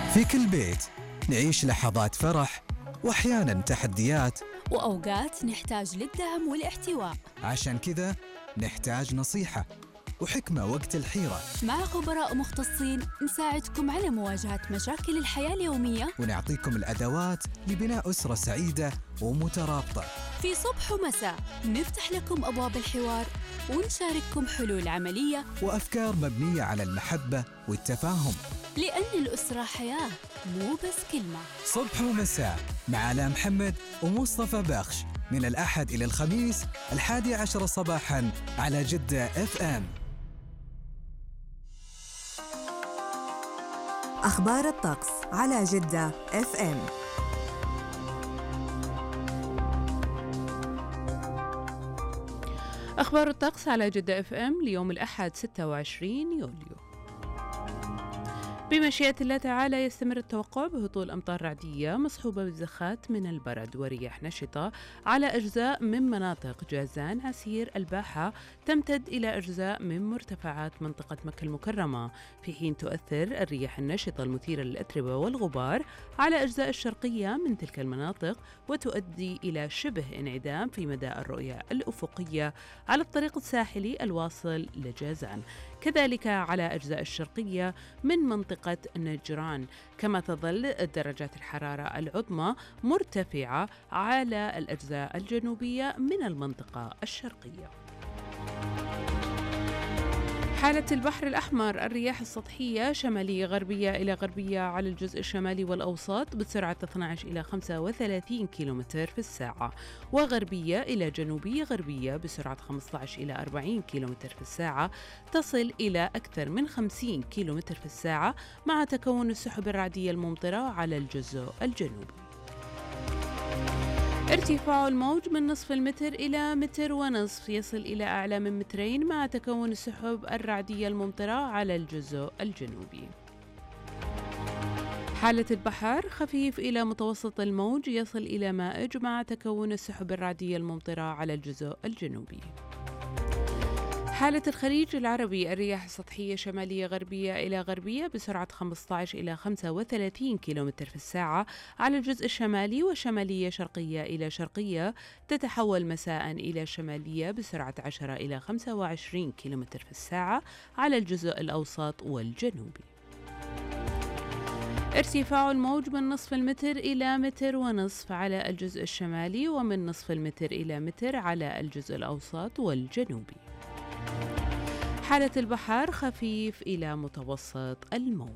في كل بيت نعيش لحظات فرح وأحياناً تحديات، وأوقات نحتاج للدعم والاحتواء. عشان كذا نحتاج نصيحة وحكمة وقت الحيرة، مع خبراء مختصين نساعدكم على مواجهة مشاكل الحياة اليومية، ونعطيكم الأدوات لبناء أسرة سعيدة ومترابطة. في صبح ومساء نفتح لكم أبواب الحوار ونشارككم حلول عملية وأفكار مبنية على المحبة والتفاهم، لأن الأسرة حياة مو بس كلمة. صبح ومساء مع آلاء محمد ومصطفى بخش، من الأحد إلى الخميس 11 صباحاً على جدة FM. أخبار الطقس على جدة FM. أخبار الطقس على جدة FM ليوم الأحد 26 يوليو. بمشيئة الله تعالى يستمر التوقع بهطول أمطار رعدية مصحوبة بزخات من البرد ورياح نشطة على أجزاء من مناطق جازان، عسير، الباحة، تمتد إلى أجزاء من مرتفعات منطقة مكة المكرمة، في حين تؤثر الرياح النشطة المثيرة للأتربة والغبار على أجزاء الشرقية من تلك المناطق، وتؤدي إلى شبه انعدام في مدى الرؤية الأفقية على الطريق الساحلي الواصل لجازان، كذلك على أجزاء الشرقية من منطقة نجران. كما تظل درجات الحرارة العظمى مرتفعة على الأجزاء الجنوبية من المنطقة الشرقية. حالة البحر الأحمر، الرياح السطحية شمالية غربية إلى غربية على الجزء الشمالي والأوسط بسرعة 12 إلى 35 كيلومتر في الساعة، وغربية إلى جنوبية غربية بسرعة 15 إلى 40 كيلومتر في الساعة، تصل إلى أكثر من 50 كيلومتر في الساعة مع تكون السحب الرعدية الممطرة على الجزء الجنوبي. ارتفاع الموج من نصف المتر إلى متر ونصف، يصل إلى أعلى من مترين مع تكون السحب الرعدية الممطرة على الجزء الجنوبي. حالة البحر خفيف إلى متوسط الموج، يصل إلى مائج مع تكون السحب الرعدية الممطرة على الجزء الجنوبي. حالة الخليج العربي، الرياح السطحية شمالية غربية إلى غربية بسرعة 15 إلى 35 كيلومتر في الساعة على الجزء الشمالي، وشمالية شرقية إلى شرقية تتحول مساء إلى شمالية بسرعة 10 إلى 25 كيلومتر في الساعة على الجزء الأوسط والجنوبي. ارتفاع الموج من نصف المتر إلى متر ونصف على الجزء الشمالي، ومن نصف المتر إلى متر على الجزء الأوسط والجنوبي. حالة البحر خفيف إلى متوسط الموج.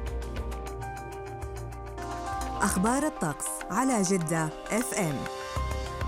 أخبار الطقس على جدة FM.